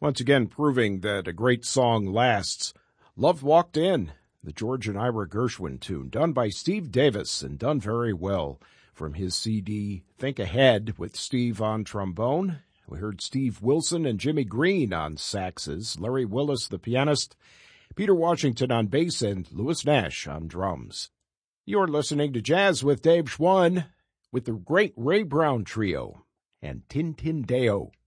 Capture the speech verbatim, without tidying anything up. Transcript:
Once again proving that a great song lasts. Love Walked In, the George and Ira Gershwin tune, done by Steve Davis and done very well from his C D Think Ahead with Steve on trombone. We heard Steve Wilson and Jimmy Green on saxes, Larry Willis, the pianist, Peter Washington on bass, and Louis Nash on drums. You're listening to Jazz with Dave Schwann with the great Ray Brown Trio and Tin Tin Deo.